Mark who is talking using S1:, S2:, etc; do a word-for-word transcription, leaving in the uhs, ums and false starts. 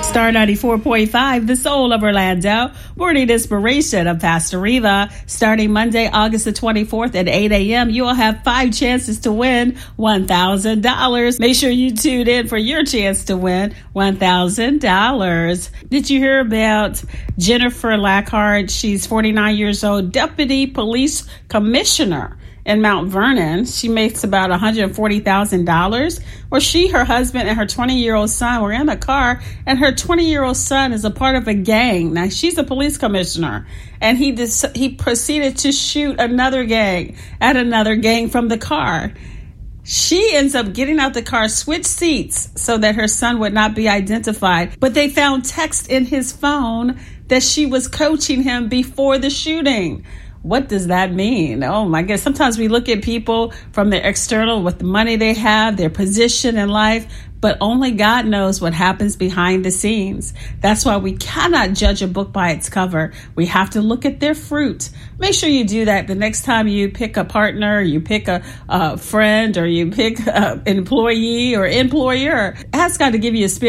S1: Star ninety-four point five, the soul of Orlando. Morning inspiration of Pastor Riva. Starting Monday, August the twenty-fourth at eight a.m., you will have five chances to win one thousand dollars. Make sure you tune in for your chance to win one thousand dollars. Did you hear about Jennifer Lackhart? She's forty-nine years old, deputy police commissioner in Mount Vernon. She makes about one hundred forty thousand dollars. Where she, her husband, and her twenty-year-old son were in a car, and her twenty-year-old son is a part of a gang. Now, she's a police commissioner, and he dis- he proceeded to shoot another gang at another gang from the car. She ends up getting out the car, switched seats so that her son would not be identified. But they found text in his phone that she was coaching him before the shooting. What does that mean? Oh my goodness. Sometimes we look at people from the external, what the money they have, their position in life, but only God knows what happens behind the scenes. That's why we cannot judge a book by its cover. We have to look at their fruit. Make sure you do that the next time you pick a partner, you pick a, a friend, or you pick an employee or employer. Ask God to give you a spirit